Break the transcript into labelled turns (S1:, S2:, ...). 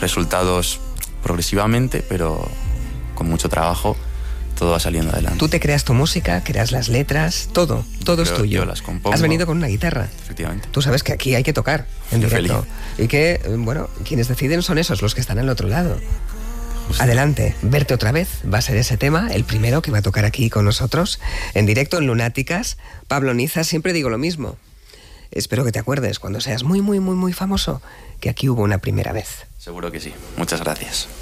S1: resultados progresivamente, pero con mucho trabajo todo va saliendo adelante.
S2: Tú te creas tu música, creas las letras, todo es tuyo.
S1: Yo las compongo.
S2: Has venido con una guitarra.
S1: Efectivamente.
S2: Tú sabes que aquí hay que tocar en directo.
S1: Feliz.
S2: Y que, bueno, quienes deciden son esos, los que están al otro lado. Justo. Adelante, Verte otra vez va a ser ese tema, el primero que va a tocar aquí con nosotros, en directo en Lunáticas. Pablo Niza, siempre digo lo mismo. Espero que te acuerdes cuando seas muy, muy, muy, muy famoso, que aquí hubo una primera vez.
S1: Seguro que sí. Muchas gracias.